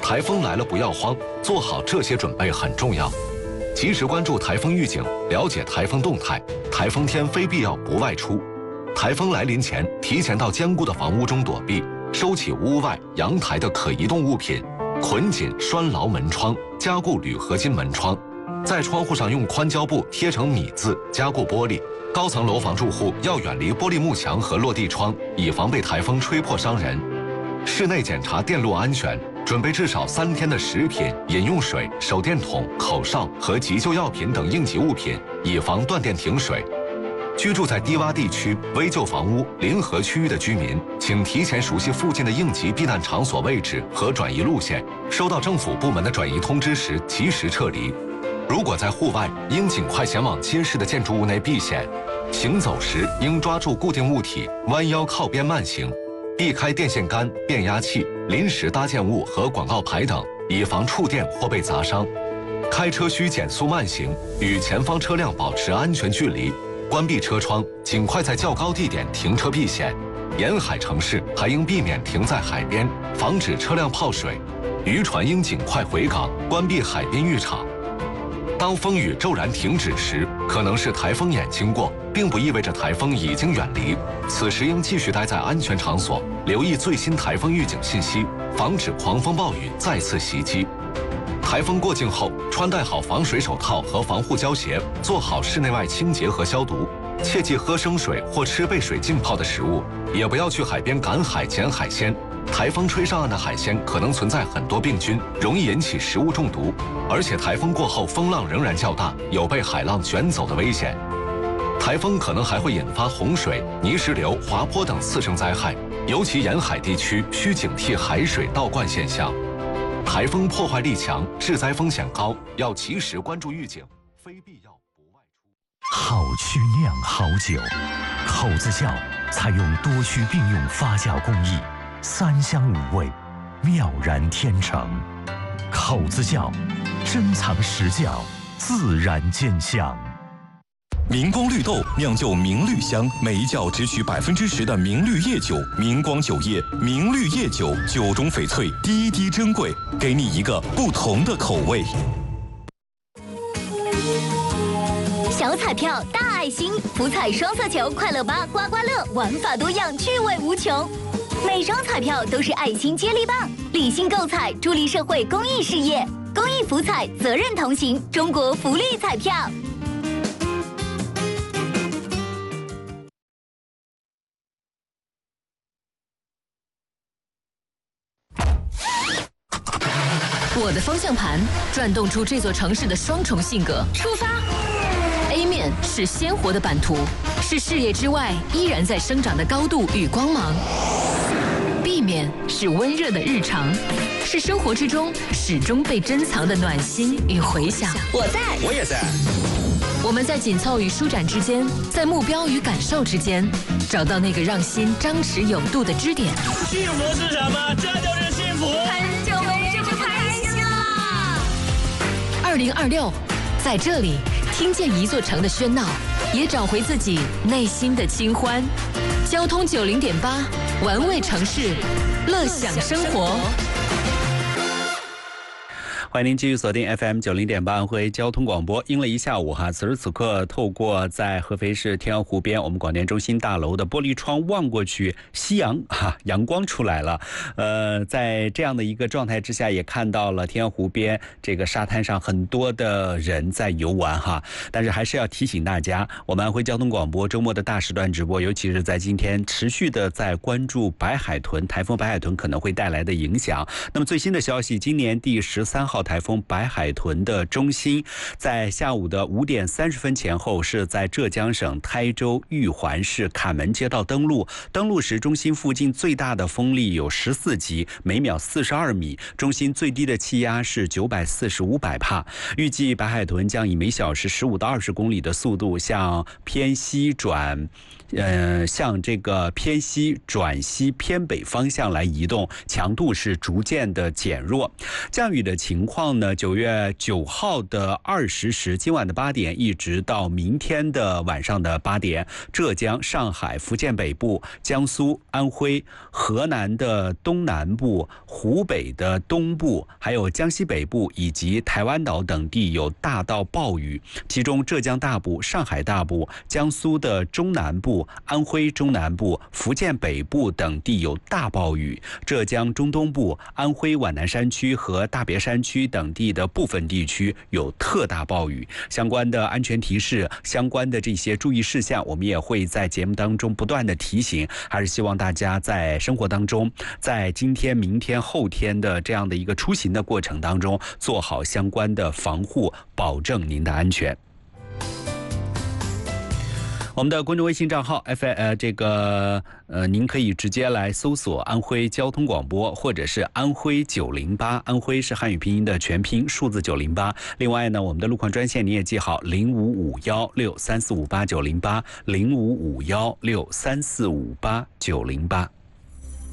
台风来了不要慌，做好这些准备很重要。及时关注台风预警，了解台风动态。台风天非必要不外出。台风来临前，提前到坚固的房屋中躲避，收起屋外、阳台的可移动物品，捆紧拴牢门窗，加固铝合金门窗。在窗户上用宽胶布贴成米字，加固玻璃。高层楼房住户要远离玻璃幕墙和落地窗，以防被台风吹破伤人。室内检查电路安全，准备至少3天的食品、饮用水、手电筒、口哨和急救药品等应急物品，以防断电停水。居住在低洼地区、危旧房屋、临河区域的居民，请提前熟悉附近的应急避难场所位置和转移路线，收到政府部门的转移通知时及时撤离。如果在户外，应尽快前往结实的建筑物内避险。行走时应抓住固定物体，弯腰靠边慢行，避开电线杆、变压器、临时搭建物和广告牌等，以防触电或被砸伤。开车需减速慢行，与前方车辆保持安全距离。关闭车窗，尽快在较高地点停车避险。沿海城市还应避免停在海边，防止车辆泡水。渔船应尽快回港，关闭海滨浴场。当风雨骤然停止时，可能是台风眼经过，并不意味着台风已经远离。此时应继续待在安全场所，留意最新台风预警信息，防止狂风暴雨再次袭击。台风过境后，穿戴好防水手套和防护胶鞋，做好室内外清洁和消毒。切忌喝生水或吃被水浸泡的食物，也不要去海边赶海捡海鲜。台风吹上岸的海鲜可能存在很多病菌，容易引起食物中毒。而且台风过后风浪仍然较大，有被海浪卷走的危险。台风可能还会引发洪水、泥石流、滑坡等次生灾害，尤其沿海地区需警惕海水倒灌现象。台风破坏力强，致灾风险高，要及时关注预警，非必要不外出。 好曲酿好酒，口子窖采用多区并用发酵工艺，3香5味，妙然天成。口子窖珍藏实窖，自然见香。 明光绿豆酿就明绿香，每一窖只取10%的明绿叶酒。明光酒业，明绿叶酒，酒中翡翠，滴滴珍贵，给你一个不同的口味。 小彩票大爱心，福彩双色球、快乐8、刮刮乐，玩法多样，趣味无穷。每张彩票都是爱心接力棒，理性购彩，助力社会公益事业。公益福彩，责任同行，中国福利彩票。 我的方向盘转动出这座城市的双重性格。出发 ！A 面是鲜活的版图，是视野之外依然在生长的高度与光芒。B 面是温热的日常，是生活之中始终被珍藏的暖心与回响。 我在， 我也在。 我们在紧凑与舒展之间，在目标与感受之间，找到那个让心张弛有度的支点。 幸福是什么？这就是幸福。 很久没这么开心了。 2026，在这里听见一座城的喧闹，也找回自己内心的清欢。交通90.8，玩味城市，乐享生活。 欢迎您继续锁定 FM 90.8安徽交通广播。阴了一下午哈，此时此刻透过在合肥市天鹅湖边我们广电中心大楼的玻璃窗望过去，夕阳阳光出来了。在这样的一个状态之下，也看到了天鹅湖边这个沙滩上很多的人在游玩哈。但是还是要提醒大家，我们安徽交通广播周末的大时段直播，尤其是在今天持续的在关注白海豚台风白海豚可能会带来的影响。那么最新的消息，今年第13号台风白海豚的中心在下午的5点30分前后是在浙江省台州玉环市坎门街道登陆。登陆时，中心附近最大的风力有14级，每秒42米，中心最低的气压是945百帕。预计白海豚将以每小时15到20公里的速度向偏西转向这个偏西转西偏北方向来移动，强度是逐渐的减弱。降雨的情况呢，9月9号的20时，今晚的8点一直到明天的晚上的8点，浙江、上海、福建北部、江苏、安徽、河南的东南部、湖北的东部，还有江西北部以及台湾岛等地有大到暴雨，其中浙江大部、上海大部、江苏的中南部、安徽中南部、福建北部等地有大暴雨，浙江中东部、安徽皖南山区和大别山区等地的部分地区有特大暴雨。相关的安全提示，相关的这些注意事项，我们也会在节目当中不断的提醒，还是希望大家在生活当中，在今天、明天、后天的这样的一个出行的过程当中，做好相关的防护，保证您的安全。我们的公众微信账号您可以直接来搜索安徽交通广播，或者是安徽908，安徽是汉语拼音的全拼，数字908。另外呢，我们的路况专线你也记好，055163458908，055163458908。